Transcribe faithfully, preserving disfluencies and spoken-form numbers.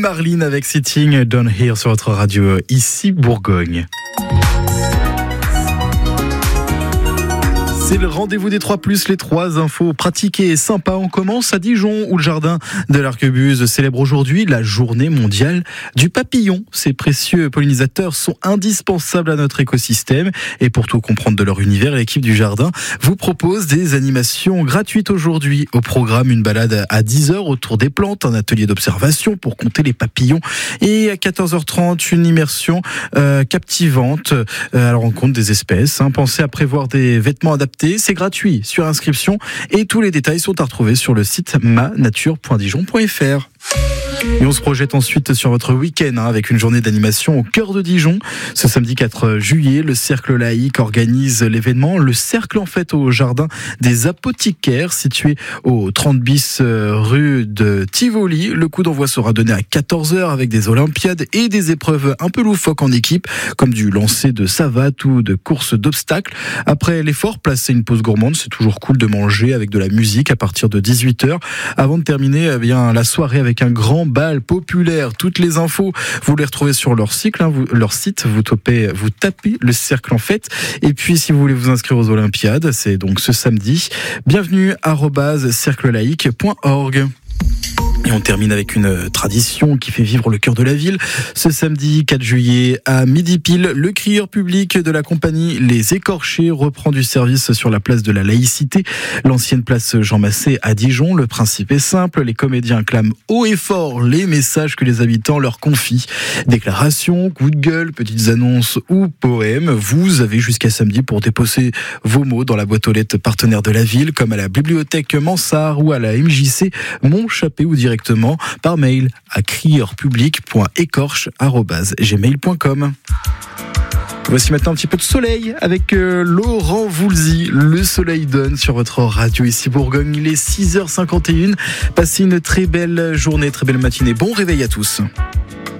Marlene avec Sitting Down Here sur votre radio ici Bourgogne. C'est le rendez-vous des trois plus, les trois infos pratiques et sympas. On commence à Dijon où le jardin de l'Arquebuse célèbre aujourd'hui la journée mondiale du papillon. Ces précieux pollinisateurs sont indispensables à notre écosystème et pour tout comprendre de leur univers, l'équipe du jardin vous propose des animations gratuites aujourd'hui. Au programme, une balade à dix heures autour des plantes, un atelier d'observation pour compter les papillons et à quatorze heures trente, une immersion euh, captivante euh, à la rencontre des espèces. Hein. Pensez à prévoir des vêtements adaptés. C'est gratuit sur inscription et tous les détails sont à retrouver sur le site ma nature point dijon point f r. Et on se projette ensuite sur votre week-end hein, avec une journée d'animation au cœur de Dijon. Ce samedi quatre juillet, le Cercle Laïque organise l'événement Le Cercle en fête au jardin des apothicaires situé au trente bis rue de Tivoli. Le coup d'envoi sera donné à quatorze heures avec des olympiades et des épreuves un peu loufoques en équipe comme du lancer de savate ou de course d'obstacles. Après l'effort, placez une pause gourmande. C'est toujours cool de manger avec de la musique à partir de dix-huit heures avant de terminer eh bien, la soirée avec un grand bal populaire. Toutes les infos, vous les retrouvez sur leur site, hein, vous, leur site. Vous tapez, vous tapez le Cercle en fête. Et puis, si vous voulez vous inscrire aux Olympiades, c'est donc ce samedi. Bienvenue arobase cercle laïque point org. Et on termine avec une tradition qui fait vivre le cœur de la ville. Ce samedi quatre juillet à midi pile, le crieur public de la compagnie Les Écorchés reprend du service sur la place de la Laïcité, l'ancienne place Jean Massé à Dijon. Le principe est simple, les comédiens clament haut et fort les messages que les habitants leur confient. Déclarations, coups de gueule, petites annonces ou poèmes. Vous avez jusqu'à samedi pour déposer vos mots dans la boîte aux lettres partenaire de la ville, comme à la bibliothèque Mansart ou à la M J C Montchappé ou directement par mail à crieurpublic point écorche arobase gmail point com. Voici maintenant un petit peu de soleil avec euh, Laurent Voulzy. Le soleil donne sur votre radio ici Bourgogne. Il est six heures cinquante et une. Passez une très belle journée, très belle matinée. Bon réveil à tous.